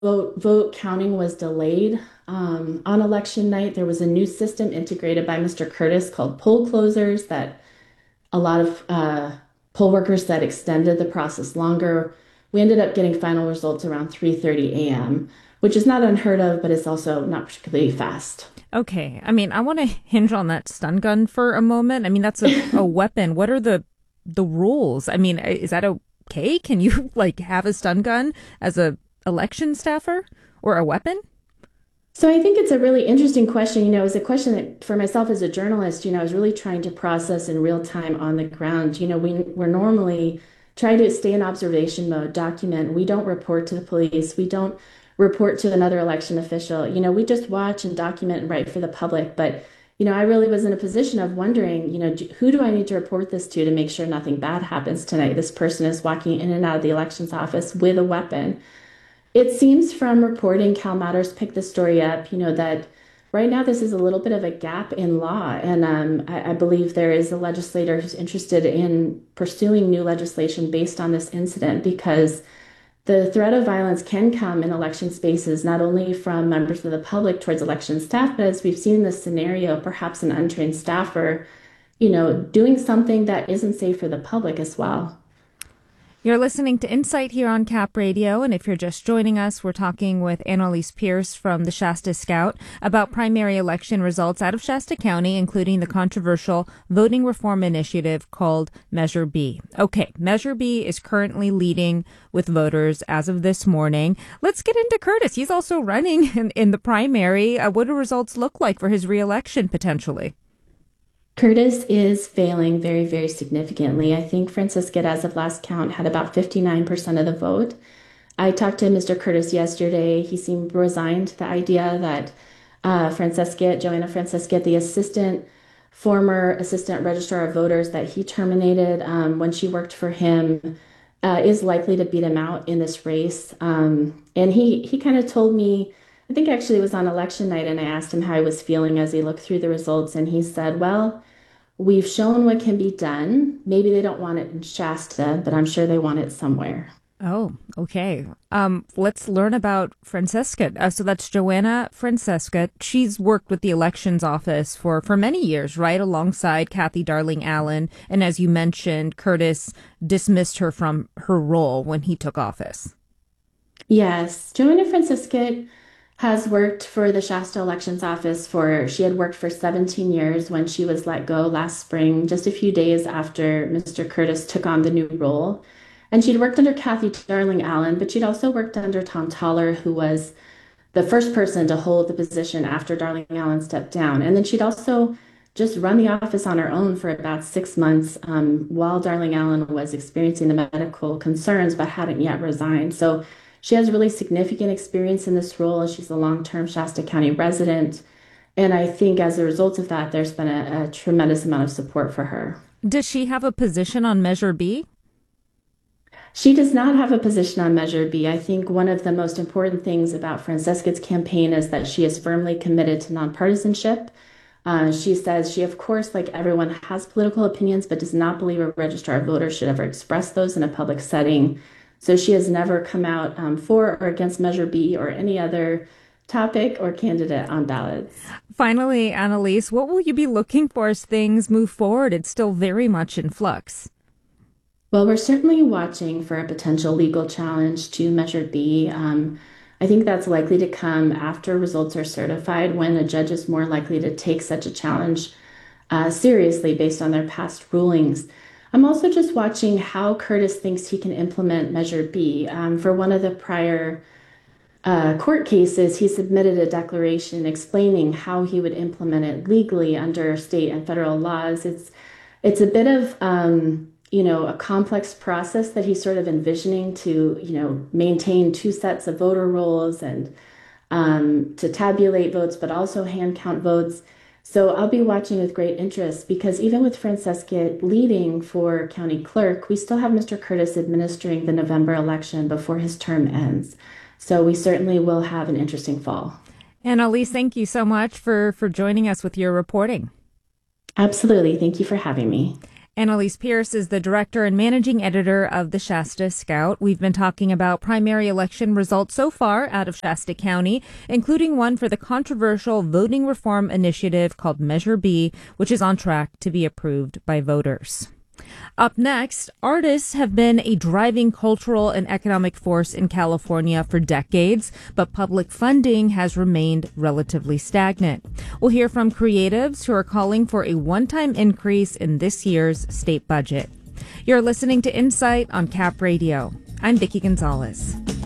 vote counting was delayed on election night. There was a new system integrated by Mr. Curtis called poll closers that a lot of poll workers that extended the process longer. We ended up getting final results around 3:30 a.m., which is not unheard of, but it's also not particularly fast. Okay. I mean, I want to hinge on that stun gun for a moment. I mean, that's a weapon. What are the rules? I mean, is that okay? Can you like have a stun gun as a election staffer or a weapon? So I think it's a really interesting question. It's a question that for myself as a journalist, I was really trying to process in real time on the ground. We're normally try to stay in observation mode, document. We don't report to the police. We don't report to another election official. We just watch and document and write for the public. But, I really was in a position of wondering, who do I need to report this to make sure nothing bad happens tonight? This person is walking in and out of the elections office with a weapon. It seems from reporting, Cal Matters picked the story up, that right now this is a little bit of a gap in law. And I believe there is a legislator who's interested in pursuing new legislation based on this incident because the threat of violence can come in election spaces, not only from members of the public towards election staff, but as we've seen in this scenario, perhaps an untrained staffer, doing something that isn't safe for the public as well. You're listening to Insight here on Cap Radio, and if you're just joining us, we're talking with Annalise Pierce from the Shasta Scout about primary election results out of Shasta County, including the controversial voting reform initiative called Measure B. Okay, Measure B is currently leading with voters as of this morning. Let's get into Curtis. He's also running in the primary. What do results look like for his reelection potentially? Curtis is failing very, very significantly. I think Francisca, as of last count, had about 59% of the vote. I talked to Mr. Curtis yesterday. He seemed resigned to the idea that Joanna Francisca, the former assistant registrar of voters that he terminated when she worked for him, is likely to beat him out in this race. And he kind of told me, I think actually it was on election night, and I asked him how he was feeling as he looked through the results, and he said, well, we've shown what can be done. Maybe they don't want it in Shasta, but I'm sure they want it somewhere. Oh, okay. Let's learn about Francesca. So that's Joanna Francesca. She's worked with the elections office for many years, right, alongside Kathy Darling Allen. And as you mentioned, Curtis dismissed her from her role when he took office. Yes, Joanna Francisca has worked for the Shasta Elections Office she had worked for 17 years when she was let go last spring, just a few days after Mr. Curtis took on the new role. And she'd worked under Kathy Darling Allen, but she'd also worked under Tom Toller, who was the first person to hold the position after Darling Allen stepped down. And then she'd also just run the office on her own for about 6 months while Darling Allen was experiencing the medical concerns but hadn't yet resigned. So she has really significant experience in this role. She's a long-term Shasta County resident. And I think as a result of that, there's been a tremendous amount of support for her. Does she have a position on Measure B? She does not have a position on Measure B. I think one of the most important things about Francesca's campaign is that she is firmly committed to nonpartisanship. She says she, of course, like everyone, has political opinions, but does not believe a registrar of voters should ever express those in a public setting. So she has never come out for or against Measure B or any other topic or candidate on ballots. Finally, Annalise, what will you be looking for as things move forward? It's still very much in flux. Well, we're certainly watching for a potential legal challenge to Measure B. I think that's likely to come after results are certified, when a judge is more likely to take such a challenge seriously based on their past rulings. I'm also just watching how Curtis thinks he can implement Measure B. For one of the prior court cases, he submitted a declaration explaining how he would implement it legally under state and federal laws. It's a bit of a complex process that he's sort of envisioning to maintain two sets of voter rolls and to tabulate votes, but also hand count votes. So I'll be watching with great interest because even with Francesca leading for county clerk, we still have Mr. Curtis administering the November election before his term ends. So we certainly will have an interesting fall. Annalise, thank you so much for joining us with your reporting. Absolutely. Thank you for having me. Annalise Pierce is the director and managing editor of the Shasta Scout. We've been talking about primary election results so far out of Shasta County, including one for the controversial voting reform initiative called Measure B, which is on track to be approved by voters. Up next, artists have been a driving cultural and economic force in California for decades, but public funding has remained relatively stagnant. We'll hear from creatives who are calling for a one-time increase in this year's state budget. You're listening to Insight on Cap Radio. I'm Vicki Gonzalez.